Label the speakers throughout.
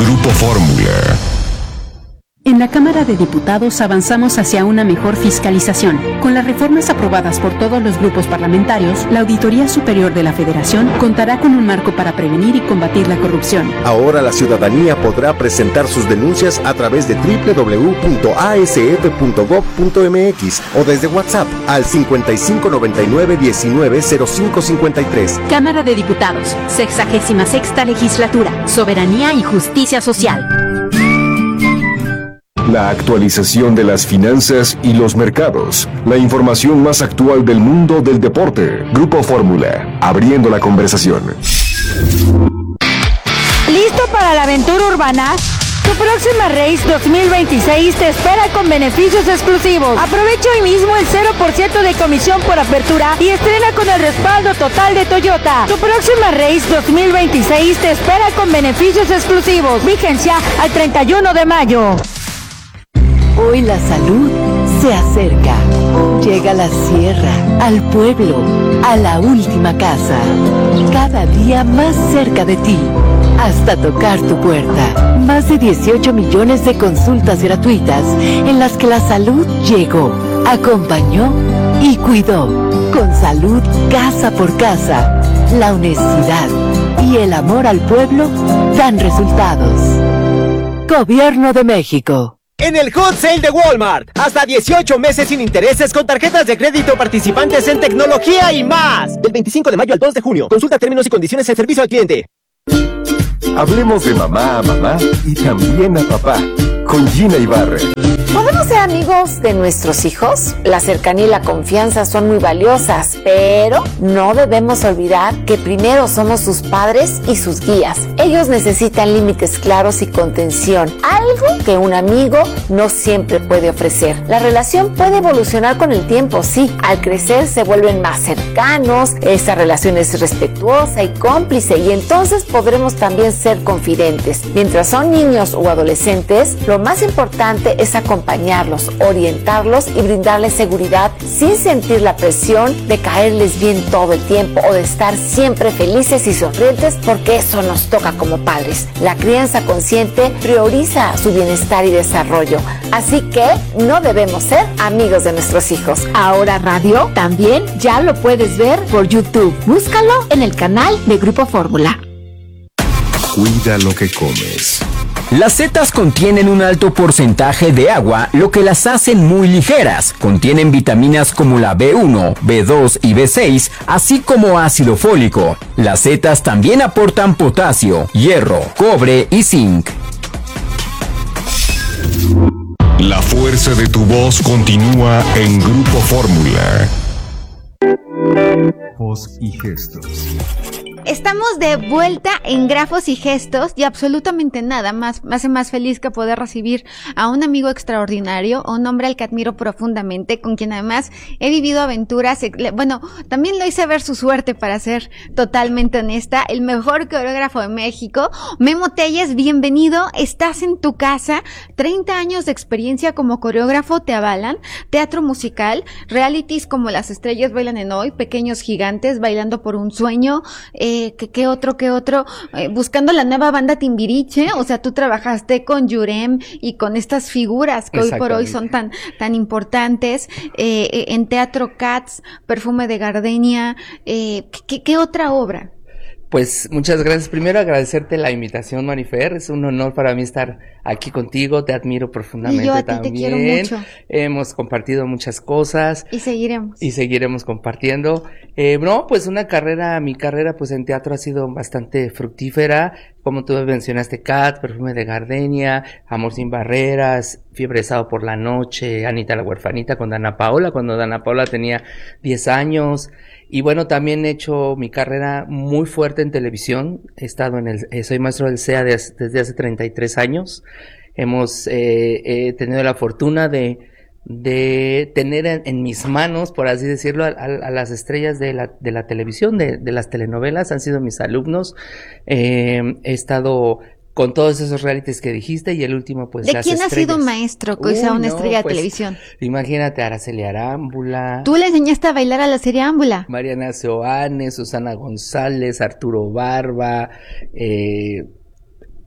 Speaker 1: Grupo Fórmula.
Speaker 2: En la Cámara de Diputados avanzamos hacia una mejor fiscalización. Con las reformas aprobadas por todos los grupos parlamentarios, la Auditoría Superior de la Federación contará con un marco para prevenir y combatir la corrupción.
Speaker 3: Ahora la ciudadanía podrá presentar sus denuncias a través de www.asf.gov.mx o desde WhatsApp al 5599-190553.
Speaker 2: Cámara de Diputados, 66ª Legislatura, Soberanía y Justicia Social.
Speaker 1: La actualización de las finanzas y los mercados. La información más actual del mundo del deporte. Grupo Fórmula, abriendo la conversación.
Speaker 4: ¿Listo para la aventura urbana? Tu próxima Race 2026 te espera con beneficios exclusivos. Aprovecha hoy mismo el 0% de comisión por apertura y estrena con el respaldo total de Toyota. Tu próxima Race 2026 te espera con beneficios exclusivos. Vigencia al 31 de mayo.
Speaker 5: Hoy la salud se acerca. Llega a la sierra, al pueblo, a la última casa. Cada día más cerca de ti, hasta tocar tu puerta. Más de 18 millones de consultas gratuitas en las que la salud llegó, acompañó y cuidó. Con salud casa por casa, la honestidad y el amor al pueblo dan resultados. Gobierno de México.
Speaker 6: En el Hot Sale de Walmart, hasta 18 meses sin intereses con tarjetas de crédito participantes en tecnología y más. Del 25 de mayo al 2 de junio. Consulta términos y condiciones en servicio al cliente.
Speaker 1: Hablemos de mamá a mamá y también a papá. Con Gina Ibarra.
Speaker 7: ¿Podemos ser amigos de nuestros hijos? La cercanía y la confianza son muy valiosas, pero no debemos olvidar que primero somos sus padres y sus guías. Ellos necesitan límites claros y contención, algo que un amigo no siempre puede ofrecer. La relación puede evolucionar con el tiempo, sí. Al crecer se vuelven más cercanos, esa relación es respetuosa y cómplice, y entonces podremos también ser confidentes. Mientras son niños o adolescentes, lo más importante es acompañarlos, orientarlos y brindarles seguridad sin sentir la presión de caerles bien todo el tiempo o de estar siempre felices y sonrientes, porque eso nos toca como padres. La crianza consciente prioriza su bienestar y desarrollo, así que no debemos ser amigos de nuestros hijos.
Speaker 4: Ahora radio también ya lo puedes ver por YouTube. Búscalo en el canal de Grupo Fórmula.
Speaker 1: Cuida lo que comes.
Speaker 8: Las setas contienen un alto porcentaje de agua, lo que las hacen muy ligeras. Contienen vitaminas como la B1, B2 y B6, así como ácido fólico. Las setas también aportan potasio, hierro, cobre y zinc.
Speaker 1: La fuerza de tu voz continúa en Grupo Fórmula. Voz y gestos.
Speaker 9: Estamos de vuelta en Grafos y Gestos, y absolutamente nada más me hace más feliz que poder recibir a un amigo extraordinario, a un hombre al que admiro profundamente, con quien además he vivido aventuras. Bueno, también lo hice ver su suerte, para ser totalmente honesta. El mejor coreógrafo de México, Memo Telles, bienvenido. Estás en tu casa, 30 años de experiencia como coreógrafo te avalan, teatro musical, realities como Las Estrellas Bailan en Hoy, Pequeños Gigantes, Bailando por un Sueño, ¿qué otro? Buscando la nueva banda Timbiriche. O sea, tú trabajaste con Yurem y con estas figuras que hoy por hoy son tan importantes. En Teatro Cats, Perfume de Gardenia. ¿Qué otra obra?
Speaker 10: Pues muchas gracias. Primero agradecerte la invitación, Marifer. Es un honor para mí estar aquí contigo. Te admiro profundamente.
Speaker 9: Y yo a ti
Speaker 10: también.
Speaker 9: Te quiero mucho.
Speaker 10: Hemos compartido muchas cosas.
Speaker 9: Y seguiremos
Speaker 10: compartiendo. Pues mi carrera pues en teatro ha sido bastante fructífera. Como tú mencionaste, Cat, Perfume de Gardenia, Amor sin Barreras, Fiebre de Sábado por la Noche, Anita la Huerfanita con Dana Paola, cuando Dana Paola tenía 10 años. Y bueno, también he hecho mi carrera muy fuerte en televisión. He estado soy maestro del CEA desde hace 33 años. Hemos tenido la fortuna de tener en mis manos, por así decirlo, a las estrellas de la televisión, de las telenovelas. Han sido mis alumnos. He estado con todos esos realities que dijiste, y el último, pues,
Speaker 9: ¿de
Speaker 10: Las
Speaker 9: quién
Speaker 10: Estrellas.
Speaker 9: ha sido maestro que sea una estrella de televisión?
Speaker 10: Imagínate, Araceli Arámbula.
Speaker 9: ¿Tú le enseñaste a bailar a la serie Ámbula?
Speaker 10: Mariana Seoane, Susana González, Arturo Barba,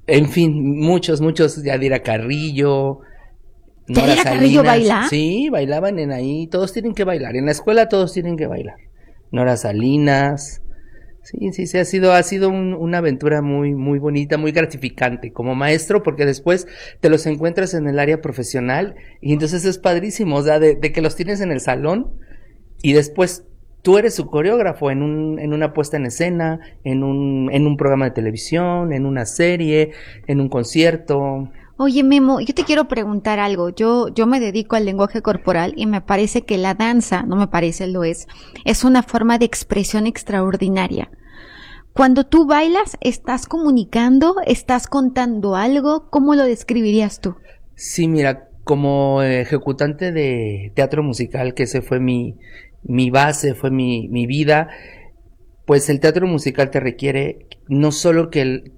Speaker 10: En fin, muchos, Yadira Carrillo, Nora
Speaker 9: ¿Yadira Carrillo
Speaker 10: Salinas.
Speaker 9: baila?
Speaker 10: Sí, bailaban en ahí, todos tienen que bailar, en la escuela todos tienen que bailar. Nora Salinas, sí, ha sido una aventura muy, muy bonita, muy gratificante como maestro, porque después te los encuentras en el área profesional y entonces es padrísimo, o sea, de que los tienes en el salón y después tú eres su coreógrafo en una puesta en escena, en un programa de televisión, en una serie, en un concierto.
Speaker 9: Oye, Memo, yo te quiero preguntar algo. Yo me dedico al lenguaje corporal y me parece que la danza, no me parece, lo es una forma de expresión extraordinaria. Cuando tú bailas, ¿estás comunicando? ¿Estás contando algo? ¿Cómo lo describirías tú?
Speaker 10: Sí, mira, como ejecutante de teatro musical, que ese fue mi base, fue mi vida, pues el teatro musical te requiere no solo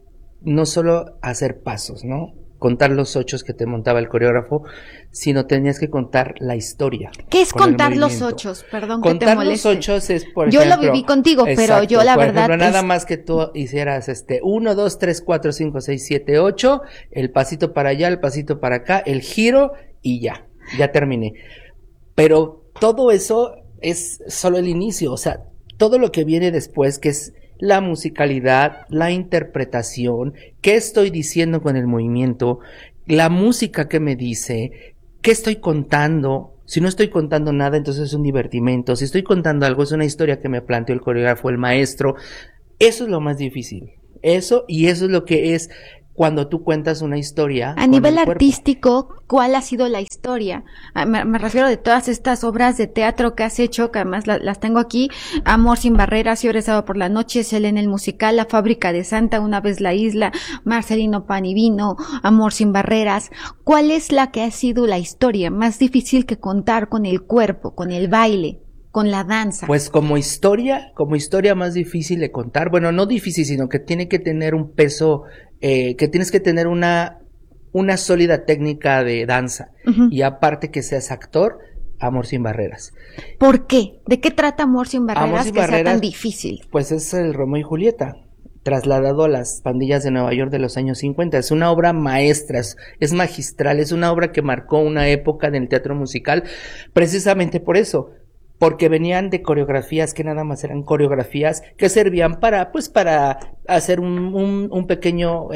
Speaker 10: hacer pasos, ¿no? Contar los 8 que te montaba el coreógrafo, sino tenías que contar la historia.
Speaker 9: ¿Qué es contar los 8? Perdón que te moleste.
Speaker 10: Contar los 8 es, por
Speaker 9: yo
Speaker 10: ejemplo...
Speaker 9: Yo lo viví contigo,
Speaker 10: exacto,
Speaker 9: pero yo la verdad...
Speaker 10: Ejemplo, nada más que tú hicieras 1, 2, 3, 4, 5, 6, 7, 8, el pasito para allá, el pasito para acá, el giro y ya terminé. Pero todo eso es solo el inicio, o sea, todo lo que viene después, que es la musicalidad, la interpretación, qué estoy diciendo con el movimiento, la música que me dice, qué estoy contando. Si no estoy contando nada, entonces es un divertimento. Si estoy contando algo, es una historia que me planteó el coreógrafo, el maestro. Eso es lo más difícil. Eso es lo que es cuando tú cuentas una historia.
Speaker 9: A nivel artístico, ¿cuál ha sido la historia? Me refiero de todas estas obras de teatro que has hecho, que además las tengo aquí: Amor sin barreras, Fiebre sábado por la noche, Selena el musical, La fábrica de Santa, Una vez la isla, Marcelino pan y vino, Amor sin barreras. ¿Cuál es la que ha sido la historia más difícil que contar con el cuerpo, con el baile, con la danza?
Speaker 10: Pues como historia más difícil de contar, bueno, no difícil, sino que tiene que tener un peso, que tienes que tener una sólida técnica de danza, y aparte que seas actor, Amor sin barreras.
Speaker 9: ¿Por qué? ¿De qué trata Amor sin barreras
Speaker 10: Amor sin
Speaker 9: que
Speaker 10: barreras,
Speaker 9: sea tan difícil?
Speaker 10: Pues es el Romeo y Julieta trasladado a las pandillas de Nueva York de los años 50. Es una obra maestra, es magistral, es una obra que marcó una época en el teatro musical, precisamente por eso, porque venían de coreografías que nada más eran coreografías que servían para hacer un pequeño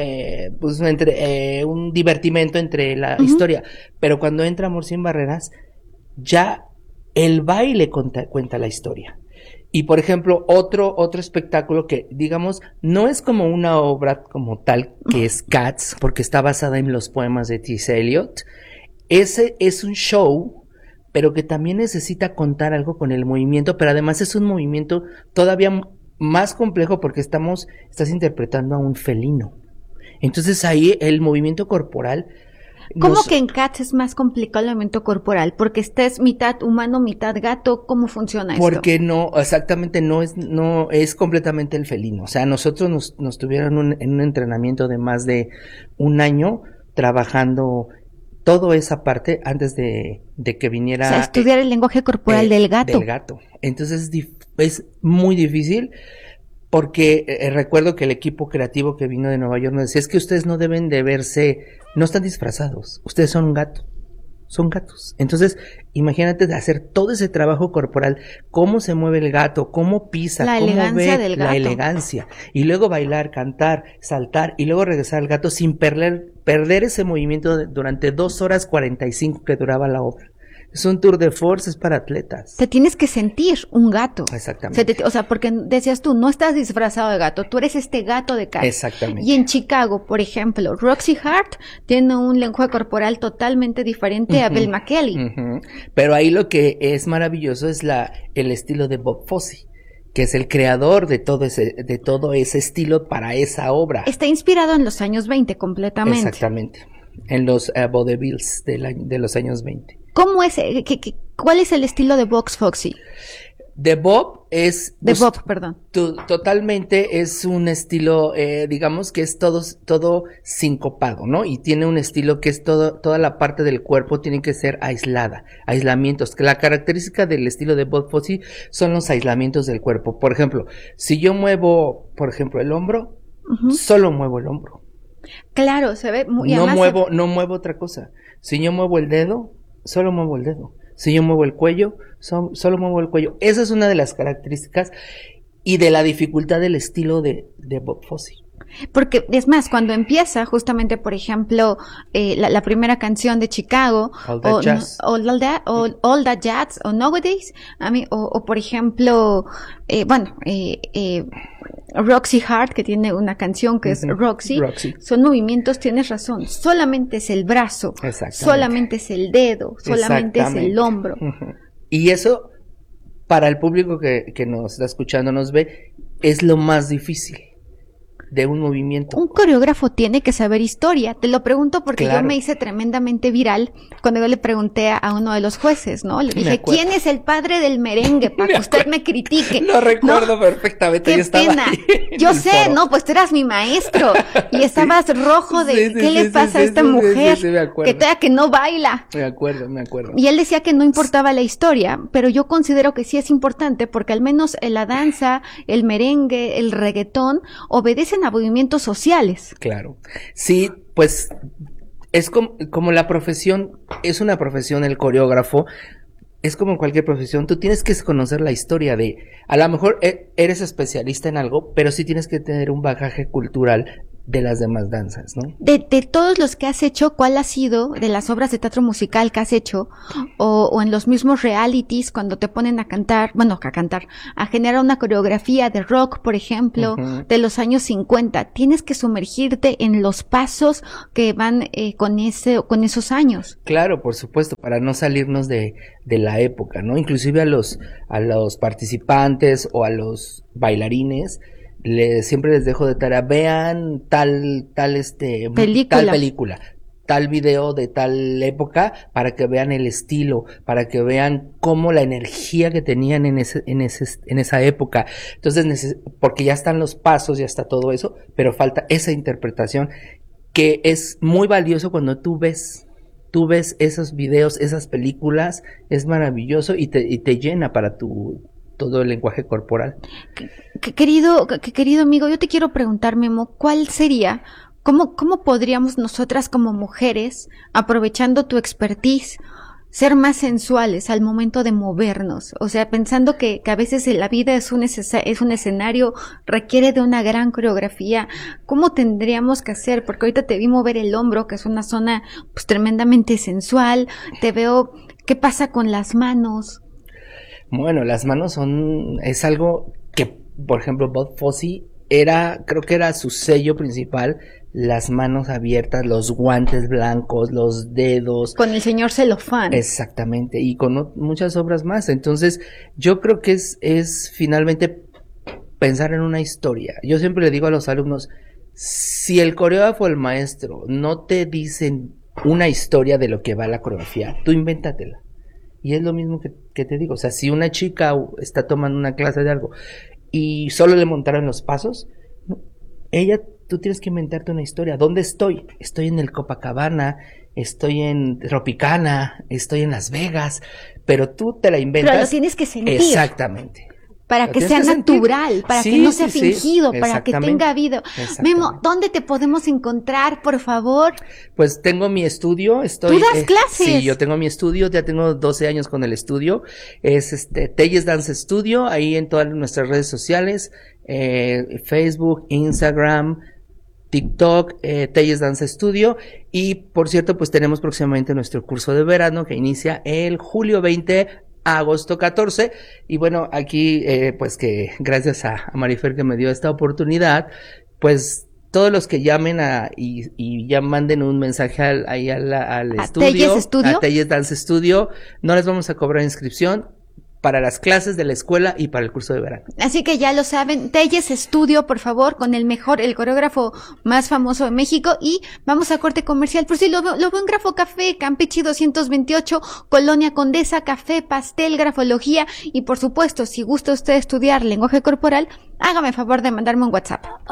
Speaker 10: un divertimento entre la historia, pero cuando entra Amor sin barreras, ya el baile cuenta la historia. Y por ejemplo, otro espectáculo que, digamos, no es como una obra como tal, que es Cats, porque está basada en los poemas de T.S. Eliot. Ese es un show, pero que también necesita contar algo con el movimiento, pero además es un movimiento todavía más complejo porque estás interpretando a un felino. Entonces ahí el movimiento corporal...
Speaker 9: ¿Cómo que en Cats es más complicado el movimiento corporal? Porque estés mitad humano, mitad gato. ¿Cómo funciona esto?
Speaker 10: Porque no es completamente el felino. O sea, nosotros nos tuvieron en un entrenamiento de más de un año trabajando toda esa parte antes de que viniera...
Speaker 9: O sea, estudiar el lenguaje corporal del gato.
Speaker 10: Del gato. Entonces es muy difícil porque recuerdo que el equipo creativo que vino de Nueva York nos decía, es que ustedes no deben de verse, no están disfrazados, ustedes son un gato. Son gatos. Entonces, imagínate de hacer todo ese trabajo corporal, cómo se mueve el gato, cómo pisa, cómo ve la elegancia, y luego bailar, cantar, saltar, y luego regresar al gato sin perder ese movimiento durante 2 horas 45 que duraba la obra. Es un tour de force, es para atletas.
Speaker 9: Te tienes que sentir un gato.
Speaker 10: Exactamente.
Speaker 9: O sea, porque decías tú, no estás disfrazado de gato, tú eres este gato de casa.
Speaker 10: Exactamente.
Speaker 9: Y en Chicago, por ejemplo, Roxy Hart tiene un lenguaje corporal totalmente diferente a Velma Kelly.
Speaker 10: Pero ahí lo que es maravilloso es el estilo de Bob Fosse, que es el creador de todo ese estilo para esa obra.
Speaker 9: Está inspirado en los años 20 completamente.
Speaker 10: Exactamente. En los vaudevilles de los años 20.
Speaker 9: ¿Cómo es? ¿Cuál es el estilo de Bob Fosse?
Speaker 10: De Bob es...
Speaker 9: perdón.
Speaker 10: Totalmente es un estilo, digamos que es todo sincopado, ¿no? Y tiene un estilo que es toda la parte del cuerpo tiene que ser aislamientos. Que la característica del estilo de Bob Fosse son los aislamientos del cuerpo. Por ejemplo, si yo muevo, el hombro, solo muevo el hombro.
Speaker 9: Claro, se ve muy...
Speaker 10: No muevo otra cosa. Si yo muevo el dedo, solo muevo el dedo. Si yo muevo el cuello, solo muevo el cuello. Esa es una de las características y de la dificultad del estilo de Bob Fosse.
Speaker 9: Porque es más, cuando empieza justamente, por ejemplo, la primera canción de Chicago,
Speaker 10: All That Jazz,
Speaker 9: All That Jazz, o Nowadays, o por ejemplo, Roxy Hart, que tiene una canción que es Roxy, son movimientos, tienes razón, solamente es el brazo, solamente es el dedo, solamente es el hombro.
Speaker 10: Y eso, para el público que nos está escuchando, nos ve, es lo más difícil de un movimiento.
Speaker 9: Un coreógrafo tiene que saber historia. Te lo pregunto porque yo me hice tremendamente viral cuando yo le pregunté a uno de los jueces, ¿no? Le dije, ¿quién es el padre del merengue? Para que usted me critique.
Speaker 10: Lo recuerdo perfectamente.
Speaker 9: Qué pena. Yo sé, no, pues tú eras mi maestro y estabas rojo de ¿qué le pasa a esta mujer que no baila?
Speaker 10: Me acuerdo.
Speaker 9: Y él decía que no importaba la historia, pero yo considero que sí es importante porque al menos la danza, el merengue, el reggaetón obedecen a movimientos sociales.
Speaker 10: Claro. Sí, pues es como la profesión, es una profesión el coreógrafo, es como en cualquier profesión, tú tienes que conocer la historia a lo mejor eres especialista en algo, pero sí tienes que tener un bagaje cultural de las demás danzas, ¿no?
Speaker 9: De todos los que has hecho, ¿cuál ha sido de las obras de teatro musical que has hecho o en los mismos realities cuando te ponen a cantar, a generar una coreografía de rock, por ejemplo, de los años 50? Tienes que sumergirte en los pasos que van con esos años.
Speaker 10: Claro, por supuesto, para no salirnos de la época, ¿no? Inclusive a los participantes o a los bailarines siempre les dejo de tarea, vean tal película, tal video de tal época, para que vean el estilo, para que vean cómo la energía que tenían en esa época. Entonces, porque ya están los pasos, ya está todo eso, pero falta esa interpretación que es muy valioso cuando tú ves esos videos, esas películas, es maravilloso y te llena para todo el lenguaje corporal.
Speaker 9: Querido amigo, yo te quiero preguntar, Memo, ¿cuál sería, cómo podríamos nosotras como mujeres, aprovechando tu expertise, ser más sensuales al momento de movernos? O sea, pensando que a veces la vida es un escenario, requiere de una gran coreografía. ¿Cómo tendríamos que hacer? Porque ahorita te vi mover el hombro, que es una zona pues tremendamente sensual. Te veo, ¿qué pasa con las manos?
Speaker 10: Bueno, las manos es algo que, por ejemplo, Bob Fosse creo que era su sello principal, las manos abiertas, los guantes blancos, los dedos.
Speaker 9: Con el señor Celofán.
Speaker 10: Exactamente, y con muchas obras más. Entonces, yo creo que es finalmente pensar en una historia. Yo siempre le digo a los alumnos, si el coreógrafo o el maestro no te dicen una historia de lo que va la coreografía, tú invéntatela. Y es lo mismo que te digo, o sea, si una chica está tomando una clase de algo y solo le montaron los pasos, tú tienes que inventarte una historia. ¿Dónde estoy? Estoy en el Copacabana, estoy en Tropicana, estoy en Las Vegas, pero tú te la inventas.
Speaker 9: Pero lo tienes que sentir.
Speaker 10: Exactamente.
Speaker 9: Para que sea natural, para que no sea fingido, para que tenga vida. Memo, ¿dónde te podemos encontrar, por favor?
Speaker 10: Pues tengo mi estudio,
Speaker 9: ¿Tú das clases?
Speaker 10: Sí, yo tengo mi estudio, ya tengo 12 años con el estudio, es Telles Dance Studio, ahí en todas nuestras redes sociales, Facebook, Instagram, TikTok, Telles Dance Studio, y por cierto, pues tenemos próximamente nuestro curso de verano que inicia el julio 20, agosto 14, y bueno, aquí pues que gracias a Marifer que me dio esta oportunidad, pues todos los que llamen y ya manden un mensaje al estudio, a Telles Dance Studio, no les vamos a cobrar inscripción para las clases de la escuela y para el curso de verano.
Speaker 9: Así que ya lo saben, Telles Studio, por favor, con el coreógrafo más famoso de México, y vamos a corte comercial. Por si lo veo en Grafo Café, Campeche 228, Colonia Condesa, café, pastel, grafología, y por supuesto, si gusta usted estudiar lenguaje corporal, hágame favor de mandarme un WhatsApp.